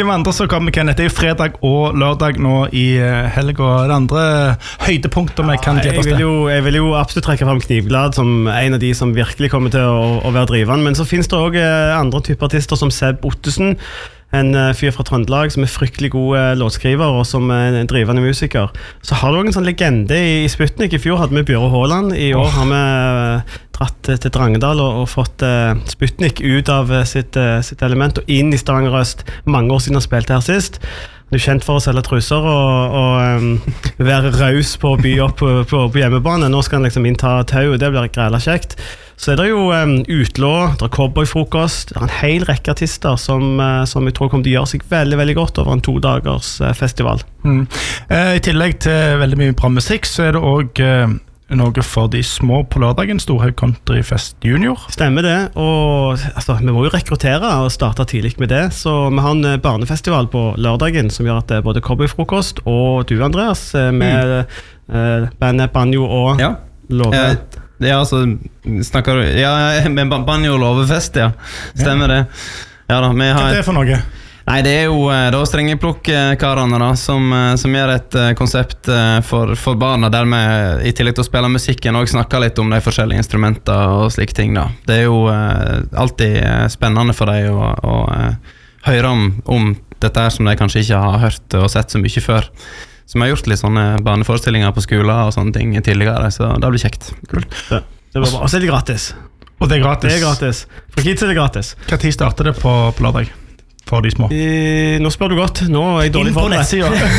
Hvem andre som kommer, Kenneth? Det jo fredag og lørdag nå i helg, og det andre høydepunkter vi kan glede oss til. Jeg vil jo absolutt trekke frem Knivblad som en av de som virkelig kommer til å være drivende, men så finnes det også andre typer artister som Seb Ottesen, en fyr fra Trøndelag som fryktelig god låtskriver og som en drivende musiker. Så har du også en sånn legende i Sputnik. I fjor hadde vi Bjøre Håland. I år har vi dratt til Drangedal og fått Sputnik ut av sitt element og inn i Stavanger Øst. Mange år siden har spilt her sist. Du kjent for å selge truser og være raus på å by opp på hjemmebane. Nå skal han liksom innta tau, og det blir grela kjekt. Så det jo utlå, det cowboyfrokost, det en hel rekke artister som jeg tror kommer til å gjøre seg veldig, veldig godt over en 2 dagers festival. I tillegg til veldig mye bra musikk, så det også noe for de små på lørdagen, Storhaug Countryfest Junior. Stemmer det, og altså, vi må jo rekruttere og starte tidlig med det, så vi har en barnefestival på lørdagen som gjør at det både cowboyfrokost og du, Andreas, med bandet Banjo og Love. Ja, altså, snakker du... Ja, med Banjo og Lovefest, ja. Stemmer det. Ja da, vi har... Hva det for noe? Nei, det jo da Strengeplukk-karene da, som gjør et konsept for barna, der vi i tillegg til å spille musikken også snakker litt om de forskjellige instrumenter og slike ting da. Det jo alltid spennende for deg å høre om dette her som de kanskje ikke har hørt og sett så mye før. Så vi har gjort litt sånne barneforestillinger på skoler og sånne ting tidligere, så det blir kjekt. Kult. Det var bra. Og så det gratis. Og det gratis? Det gratis. For kids det gratis. Hva tid starter det på lørdag? For de små? Nå spør du godt. Nå jeg dårlig forberedt.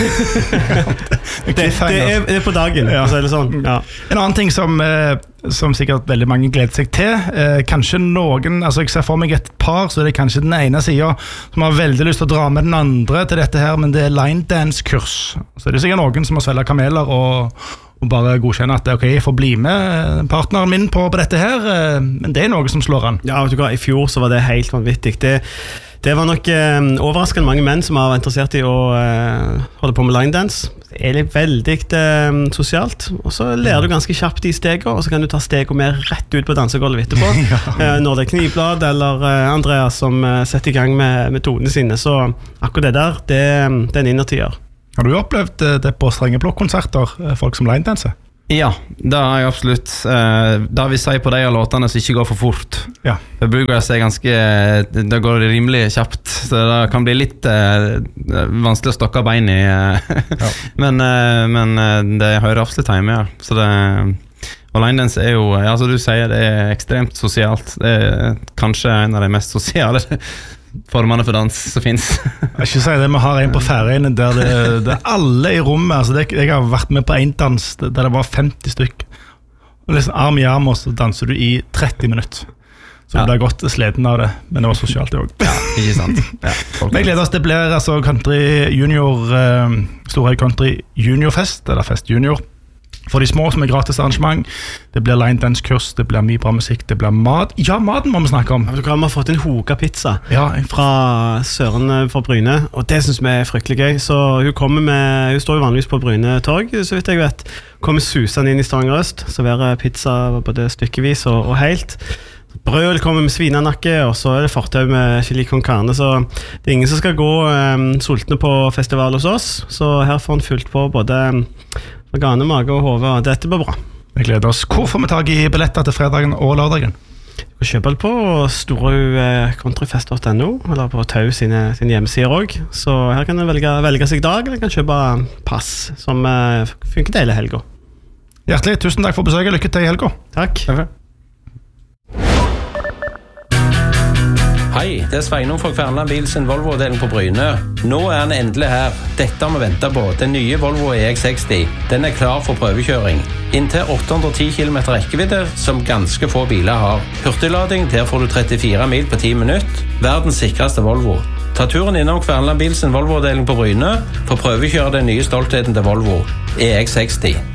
det på dagen, ja. Så det sånn. Ja. En annen ting som sikkert veldig mange gleder seg til, kanskje noen, altså jeg ser for meg et par, så det kanskje den ene siden som har veldig lyst til å dra med den andre til dette her, men det line dance-kurs. Så det sikkert noen som har svelget kameler og bare godkjenne at ok, jeg får bli med partneren min på dette her, men det noe som slår an. Ja, vet du hva, i fjor så var det helt vanvittig. Det var nok overraskende mange menn som var interessert i å holde på med line dance. Det litt veldig sosialt, og så lærer du ganske kjapt de stegene, og så kan du ta stegene med rett ut på dansegulvet etterpå. Når det Knivblad eller Andreas som setter i gang med tonene sine, så akkurat det der, det en innertier. Har du opplevd det på Strengeplukk-konserter, folk som line danser? Ja, det har jeg absolutt. Det vi sier på de låtene som ikke går for fort. Ja. Bluegrass ganske, det går rimelig kjapt, så det kan bli litt vanskelig å stokke bein i. Men det hører absolutt hjemme, ja. Så det, og line dance jo, altså du sier, det ekstremt sosialt. Det kanskje en av de mest sosiale formene for dans som finnes. Jeg skal si det, vi har en på Færøyene der det alle i rommet, altså jeg har vært med på en dans der det var 50 stykk, og liksom arm i arm, og så danser du i 30 minutter. Så det har gått sleden av det, men det var sosialt det også. Ja, ikke sant. Ja, vi gleder oss, det blir altså Country Junior, Storhaug Country Junior Fest, eller Fest Junior, for de små som gratis arrangement. Det blir line dance kurs, det blir mye bra musikk, det blir mat. Ja, maten må vi snakke om. Vi har fått en Hoka pizza fra Søren fra Bryne, og det synes vi fryktelig gøy. Så hun står jo vanligvis på Bryne torg, så vidt jeg vet. Kommer susende inn i Stavanger Øst, serverer pizza både stykkevis og helt. Brød kommer med svinenakke, og så det fortau med chili con carne, så det ingen som skal gå sultne på festival hos oss, så her får han fulgt på både organe, mage og hode, og dette blir bra. Vi gleder oss. Hvor får vi tag i billetter til fredagen og lørdagen? Du kan kjøpe det på storhaugcountryfest.no, eller på Tau sine hjemmesider også, så her kan du velge seg dag, eller kan kjøpe pass som funker til hele helga. Hjertelig, tusen takk for besøket, lykke til i helga. Takk. Hei, det Sveinung fra Kverneland Bil sin Volvo-avdeling på Bryne. Nå han endelig her. Dette har vi ventet på. Den nye Volvo EX60. Den klar for prøvekjøring. Inntil 810 km rekkevidde, som ganske få biler har. Hurtiglading, der får du 34 mil på 10 minutter. Verdens sikreste Volvo. Ta turen innom Kverneland Bil sin Volvo-avdeling på Bryne for å prøvekjøre den nye stoltheten til Volvo. EX60.